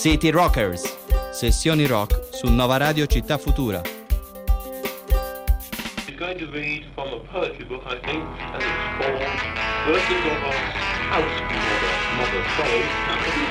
City Rockers, sessioni rock su Nova Radio Città Futura. He's going to read from a poetry book, I think, and it's called Verses of a House Mother.